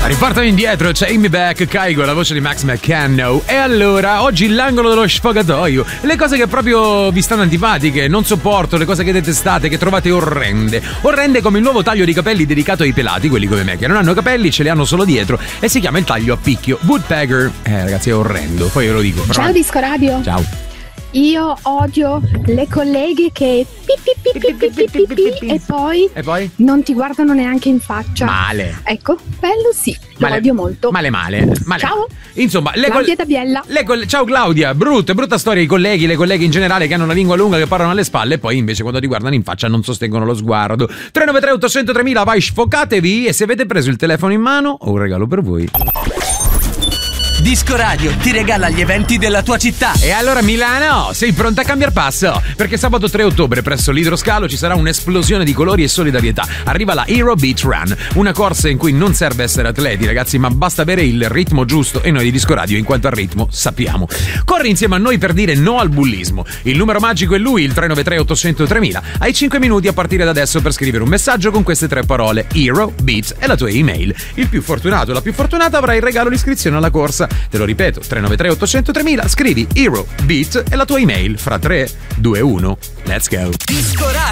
Ripartano indietro, c'è Amy Beck, Caigo, la voce di Max McCann. E allora, oggi l'angolo dello sfogatoio. Le cose che proprio vi stanno antipatiche, non sopporto, le cose che detestate, che trovate orrende. Orrende come il nuovo taglio di capelli dedicato ai pelati, quelli come me, che non hanno capelli, ce li hanno solo dietro, e si chiama il taglio a picchio. Woodpecker. Ragazzi, è orrendo, poi ve lo dico. Ciao Disco Radio. Ciao. Io odio le colleghe che e poi non ti guardano neanche in faccia. Male. Ecco, bello sì, lo odio molto. Male. Ciao. Insomma, Claudia da Biella. Ciao Claudia, brutta storia, i colleghi, le colleghe in generale che hanno la lingua lunga, che parlano alle spalle e poi invece quando ti guardano in faccia non sostengono lo sguardo. 393 800 3000, vai, sfocatevi, e se avete preso il telefono in mano ho un regalo per voi. Disco Radio ti regala gli eventi della tua città. E allora Milano, sei pronta a cambiare passo? Perché sabato 3 ottobre presso l'Idroscalo ci sarà un'esplosione di colori e solidarietà. Arriva la Hero Beat Run, una corsa in cui non serve essere atleti, ragazzi, ma basta avere il ritmo giusto, e noi di Disco Radio in quanto al ritmo sappiamo. Corri insieme a noi per dire no al bullismo. Il numero magico è lui, il 393 800 3000. Hai 5 minuti a partire da adesso per scrivere un messaggio con queste 3 parole: Hero Beat e la tua email. Il più fortunato o la più fortunata avrà il regalo l'iscrizione alla corsa. Te lo ripeto, 393 800 3000, scrivi Hero Beat e la tua email fra 3, 2, 1. Let's go. Disco Radio.